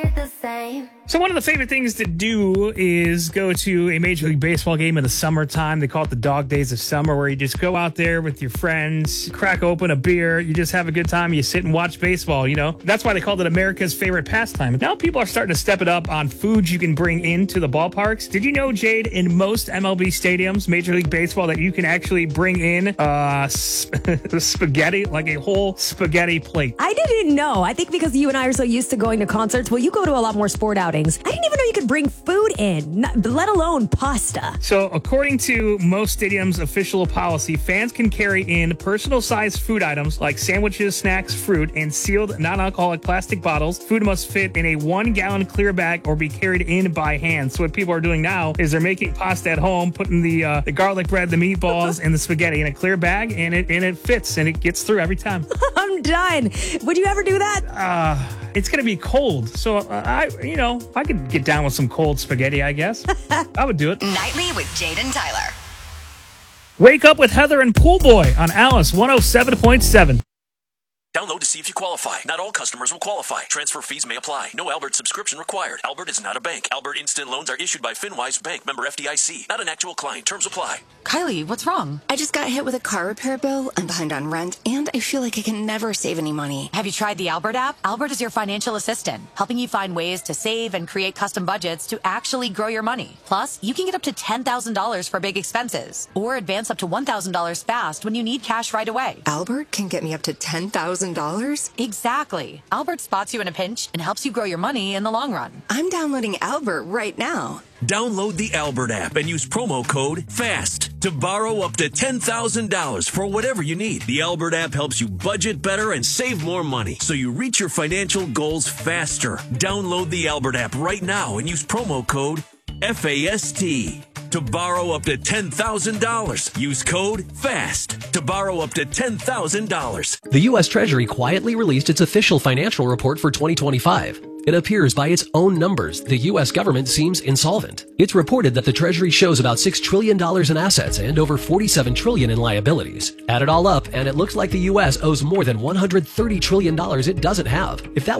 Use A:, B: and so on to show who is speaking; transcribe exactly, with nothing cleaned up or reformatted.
A: the same.
B: So one of the favorite things to do is go to a Major League Baseball game in the summertime. They call it the dog days of summer, where you just go out there with your friends, crack open a beer, you just have a good time, you sit and watch baseball, you know? That's why they called it America's favorite pastime. Now people are starting to step it up on foods you can bring into the ballparks. Did you know, Jade, in most M L B stadiums, Major League Baseball, that you can actually bring in uh, sp- spaghetti, like a whole spaghetti plate?
C: I didn't know. I think because you and I are so used to going to concerts, well, you go to a lot more sport outings. I didn't even know you could bring food in, not, let alone pasta.
B: So according to most stadiums' official policy, fans can carry in personal-sized food items like sandwiches, snacks, fruit, and sealed non-alcoholic plastic bottles. Food must fit in a one-gallon clear bag or be carried in by hand. So what people are doing now is they're making pasta at home, putting the uh, the garlic bread, the meatballs, and the spaghetti in a clear bag, and it and it fits, and it gets through every time.
C: I'm done. Would you ever do that?
B: Uh, it's going to be cold. So, uh, I, you know, I could get down with some cold spaghetti, I guess. I would do it.
D: Nightly with Jade and Tyler.
B: Wake up with Heather and Pool Boy on Alice one oh seven point seven.
E: Download to see if you qualify. Not all customers will qualify. Transfer fees may apply. No Albert subscription required. Albert is not a bank. Albert Instant Loans are issued by FinWise Bank, member F D I C. Not an actual client. Terms apply.
F: Kylie, what's wrong?
D: I just got hit with a car repair bill. I'm behind on rent, and I feel like I can never save any money.
F: Have you tried the Albert app? Albert is your financial assistant, helping you find ways to save and create custom budgets to actually grow your money. Plus, you can get up to ten thousand dollars for big expenses, or advance up to one thousand dollars fast when you need cash right away.
D: Albert can get me up to ten thousand dollars?
F: Exactly. Albert spots you in a pinch and helps you grow your money in the long run.
D: I'm downloading Albert right now.
E: Download the Albert app and use promo code FAST to borrow up to ten thousand dollars for whatever you need. The Albert app helps you budget better and save more money, so you reach your financial goals faster. Download the Albert app right now and use promo code FAST to borrow up to ten thousand dollars. Use code FAST to borrow up to ten thousand dollars.
G: The U S Treasury quietly released its official financial report for twenty twenty-five. It appears by its own numbers the U S government seems insolvent. It's reported that the Treasury shows about six trillion dollars in assets and over forty-seven trillion dollars in liabilities. Add it all up, and it looks like the U S owes more than one hundred thirty trillion dollars it doesn't have. If that